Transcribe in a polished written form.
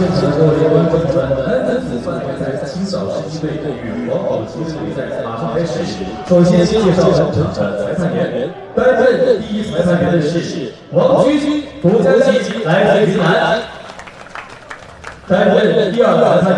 现场的各位观众朋友们，男子组半决赛青岛世纪队与黄埔足球比赛马上开始。首先介绍本场的裁判员，担任第一裁判员的是王军，国家级来自云南；担任第二裁判员。